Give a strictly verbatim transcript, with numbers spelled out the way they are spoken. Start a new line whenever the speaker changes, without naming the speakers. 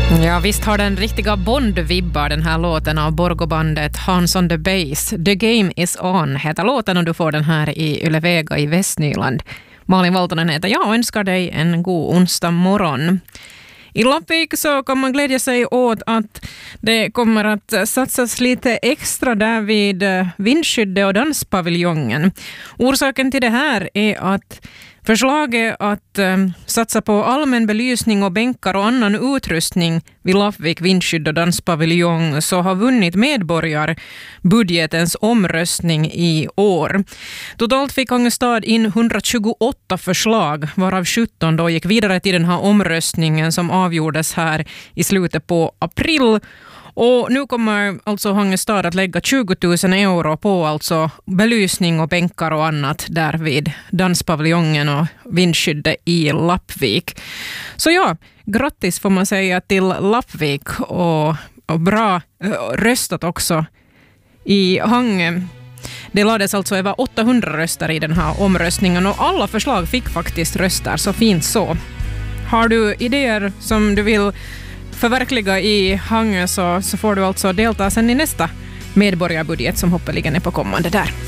Ja, visst har den riktiga Bond-vibbar, den här låten av Borgobandet Hans on the Bass. The Game is on heter låten och du får den här i Ylevega i Västnyland. Malin Valtonen heter jag och önskar dig en god onsdag morgon. I Lappvik så kan man glädja sig åt att det kommer att satsas lite extra där vid vindskyddet och danspaviljongen. Orsaken till det här är att förslaget att um, satsa på allmän belysning och bänkar och annan utrustning vid Lappvik vindskydd och danspaviljong så har vunnit medborgarbudgetens omröstning i år. Totalt fick Ångestad in etthundratjugoåtta förslag, varav sjutton då gick vidare till den här omröstningen som avgjordes här i slutet på april. Och nu kommer alltså Ångestad att lägga tjugo tusen euro på alltså belysning och bänkar och annat där vid danspaviljongen och vindskyddet i Lappvik. Så ja, grattis får man säga till Lappvik och, och bra äh, röstat också i Hangö. Det lades alltså över åttahundra röster i den här omröstningen och alla förslag fick faktiskt röster, så fint så. Har du idéer som du vill förverkliga i Hangö så, så får du alltså delta sen i nästa medborgarbudget som hoppeligen är på kommande där.